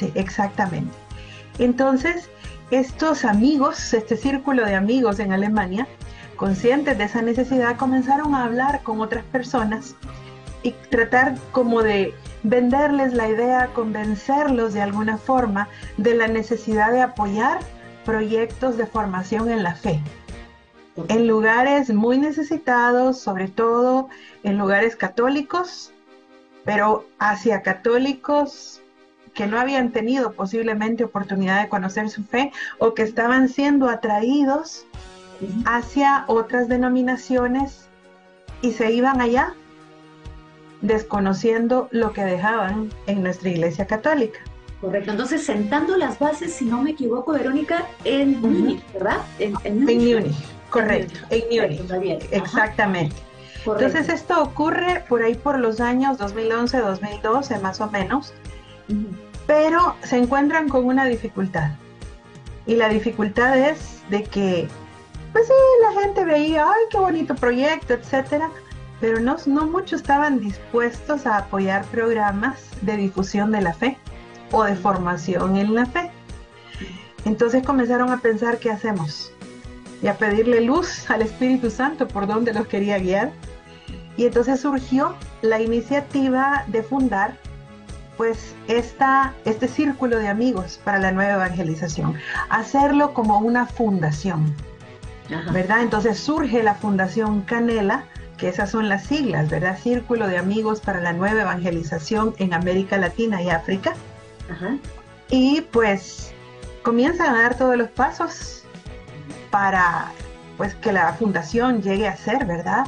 exactamente. Entonces, estos amigos, este círculo de amigos en Alemania, conscientes de esa necesidad, comenzaron a hablar con otras personas y tratar como de venderles la idea, convencerlos de alguna forma de la necesidad de apoyar proyectos de formación en la fe en lugares muy necesitados, sobre todo en lugares católicos, pero hacia católicos que no habían tenido posiblemente oportunidad de conocer su fe o que estaban siendo atraídos hacia otras denominaciones y se iban allá desconociendo lo que dejaban en nuestra iglesia católica. Correcto, entonces sentando las bases, si no me equivoco, Verónica, en Múnich, ¿verdad? En En Múnich. Múnich, correcto, en Correcto, Múnich, Gabriel. Ajá, exactamente. Entonces correcto. esto ocurre por ahí por los años 2011, 2012 más o menos, Ujú. pero se encuentran con una dificultad. Y la dificultad es de que, pues sí, la gente veía, ay, qué bonito proyecto, etcétera, pero no muchos estaban dispuestos a apoyar programas de difusión de la fe o de formación en la fe. Entonces comenzaron a pensar qué hacemos y a pedirle luz al Espíritu Santo por donde los quería guiar. Y entonces surgió la iniciativa de fundar pues este círculo de amigos para la nueva evangelización, hacerlo como una fundación, Ajá. ¿verdad? Entonces surge la Fundación Canela, que esas son las siglas, ¿verdad? Círculo de Amigos para la Nueva Evangelización en América Latina y África. Ajá. Y pues comienzan a dar todos los pasos para pues que la fundación llegue a ser, ¿verdad?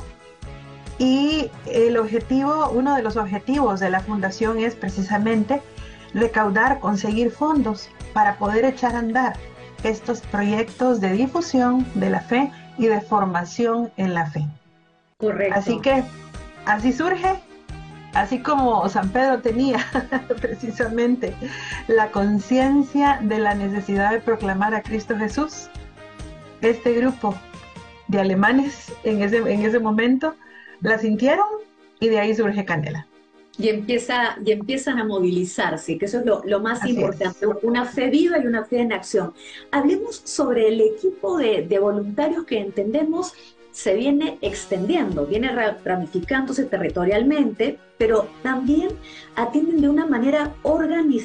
Y el objetivo, uno de los objetivos de la fundación es precisamente recaudar, conseguir fondos para poder echar a andar estos proyectos de difusión de la fe y de formación en la fe. Así Correcto. que así surge, así como San Pedro tenía precisamente la conciencia de la necesidad de proclamar a Cristo Jesús, este grupo de alemanes en ese momento la sintieron y de ahí surge Canela. Y empiezan a movilizarse, que eso es lo más Así importante, es. una fe viva y una fe en acción. Hablemos sobre el equipo de voluntarios que entendemos se viene extendiendo, viene ramificándose territorialmente, pero también atienden de una manera organizada